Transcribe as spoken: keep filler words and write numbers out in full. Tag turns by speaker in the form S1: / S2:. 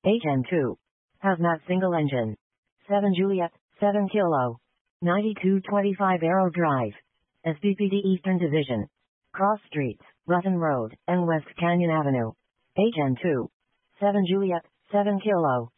S1: H N two. Hazmat single engine. seven Juliet, seven Kilo. ninety-two twenty-five Arrow Drive. S B P D Eastern Division. Cross Streets, Rutten Road, and West Canyon Avenue. H N two. seven Juliet, seven Kilo.